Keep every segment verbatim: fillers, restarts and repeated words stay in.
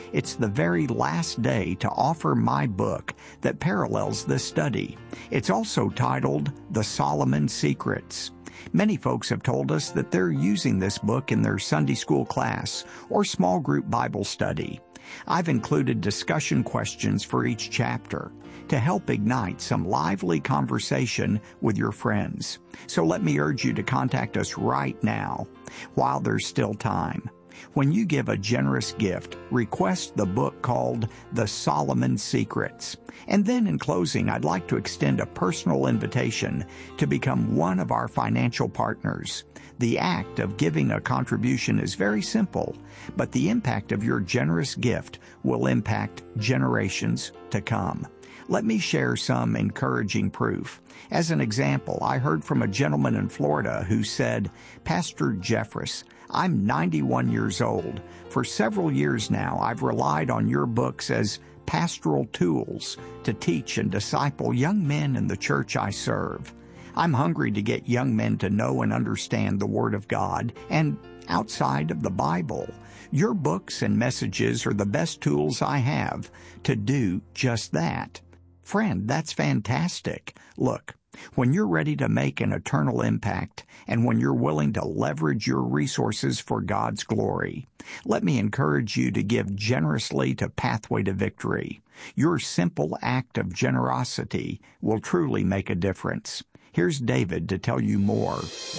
It's the very last day to offer my book that parallels this study. It's also titled The Solomon Secrets. Many folks have told us that they're using this book in their Sunday school class or small group Bible study. I've included discussion questions for each chapter to help ignite some lively conversation with your friends. So let me urge you to contact us right now while there's still time. When you give a generous gift, request the book called The Solomon Secrets. And then in closing, I'd like to extend a personal invitation to become one of our financial partners. The act of giving a contribution is very simple, but the impact of your generous gift will impact generations to come. Let me share some encouraging proof. As an example, I heard from a gentleman in Florida who said, "Pastor Jeffress, I'm ninety-one years old. For several years now, I've relied on your books as pastoral tools to teach and disciple young men in the church I serve. I'm hungry to get young men to know and understand the Word of God and outside of the Bible. Your books and messages are the best tools I have to do just that." Friend, that's fantastic. Look, when you're ready to make an eternal impact and when you're willing to leverage your resources for God's glory, let me encourage you to give generously to Pathway to Victory. Your simple act of generosity will truly make a difference. Here's David to tell you more.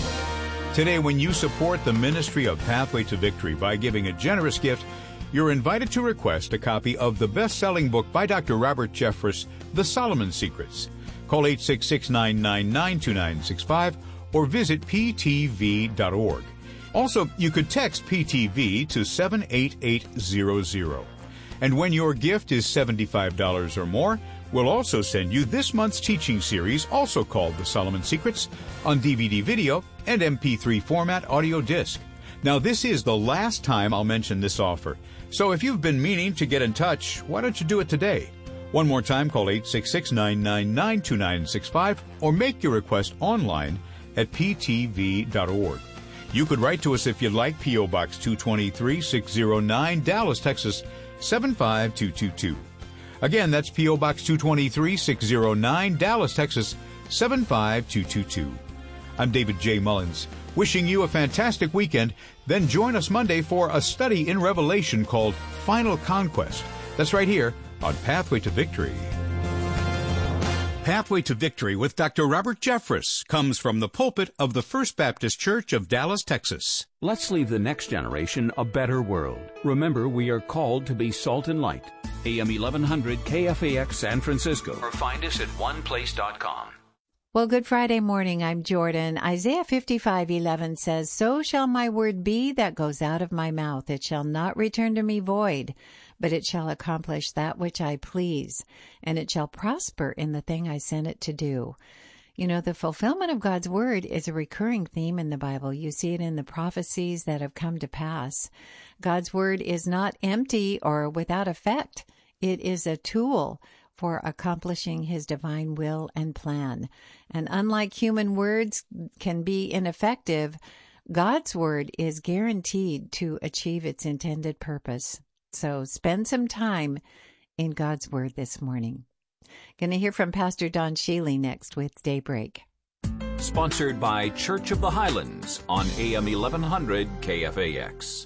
Today, when you support the ministry of Pathway to Victory by giving a generous gift, you're invited to request a copy of the best-selling book by Doctor Robert Jeffress, The Solomon Secrets. Call eight six six, nine nine nine, two nine six five or visit p t v dot org. Also, you could text P T V to seven eight eight zero zero. And when your gift is seventy-five dollars or more, we'll also send you this month's teaching series, also called The Solomon Secrets, on D V D video and M P three format audio disc. Now, this is the last time I'll mention this offer. So if you've been meaning to get in touch, why don't you do it today? One more time, call eight six six, nine nine nine, two nine six five or make your request online at p t v dot org. You could write to us if you'd like, P O. Box two twenty-three, six oh nine, Dallas, Texas, seven five two two two. Again, that's P O. Box two twenty-three, six oh nine, Dallas, Texas, seven five two two two. I'm David J. Mullins, wishing you a fantastic weekend. Then join us Monday for a study in Revelation called Final Conquest. That's right here on Pathway to Victory. Pathway to Victory with Doctor Robert Jeffress comes from the pulpit of the First Baptist Church of Dallas, Texas. Let's leave the next generation a better world. Remember, we are called to be salt and light. A M eleven hundred K F A X San Francisco. Or find us at one place dot com. Well, Good Friday morning. I'm Jordan. Isaiah fifty-five eleven says, "So shall my word be that goes out of my mouth. It shall not return to me void, but it shall accomplish that which I please, and it shall prosper in the thing I sent it to do." You know, the fulfillment of God's word is a recurring theme in the Bible. You see it in the prophecies that have come to pass. God's word is not empty or without effect. It is a tool for accomplishing his divine will and plan. And unlike human words can be ineffective, God's word is guaranteed to achieve its intended purpose. So spend some time in God's word this morning. Going to hear from Pastor Don Shealy next with Daybreak. Sponsored by Church of the Highlands on A M eleven hundred K F A X.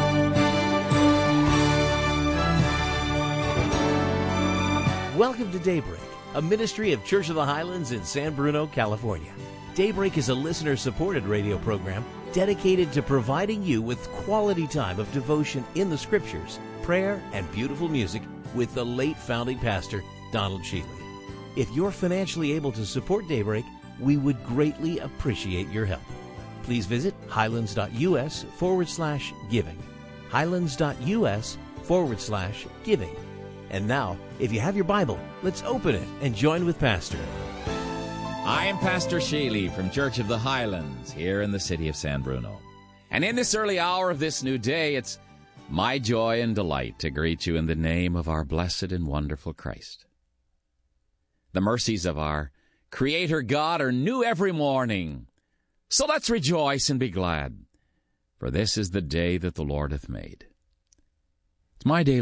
Welcome to Daybreak, a ministry of Church of the Highlands in San Bruno, California. Daybreak is a listener-supported radio program dedicated to providing you with quality time of devotion in the Scriptures, prayer, and beautiful music with the late founding pastor, Donald Shealy. If you're financially able to support Daybreak, we would greatly appreciate your help. Please visit highlands.us forward slash giving. Highlands.us forward slash giving. And now, if you have your Bible, let's open it and join with Pastor. I am Pastor Shealy from Church of the Highlands here in the city of San Bruno. And in this early hour of this new day, it's my joy and delight to greet you in the name of our blessed and wonderful Christ. The mercies of our Creator God are new every morning. So let's rejoice and be glad, for this is the day that the Lord hath made. It's my day.